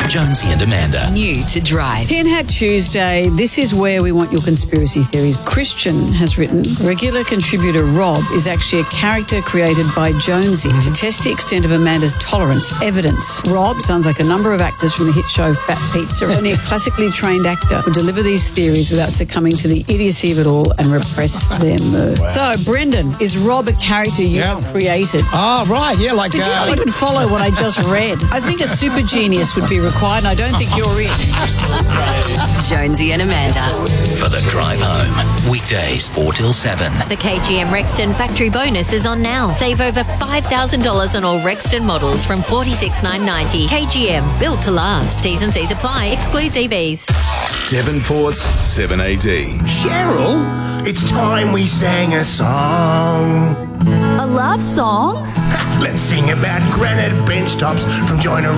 Jonesy and Amanda. New to Drive. Tin Hat Tuesday. This is where we want your conspiracy theories. Christian has written, regular contributor Rob is actually a character created by Jonesy to test the extent of Amanda's tolerance. Evidence. Rob sounds like a number of actors from the hit show Fat Pizza. Only a classically trained actor would deliver these theories without succumbing to the idiocy of it all and repress their mirth. Wow. So, Brendan, is Rob a character you created? Oh, right, yeah, like... Did you not even follow what I just read? I think a super genius would be required, and I don't think you're it. Jonesy and Amanda. For the drive home. Weekdays 4 till 7. The KGM Rexton factory bonus is on now. Save over $5,000 on all Rexton models from $46,990. KGM, built to last. T's and C's apply. Excludes EVs. Devonport's 7AD. Cheryl, it's time we sang a song. A love song? Let's sing about granite bench tops from Joyner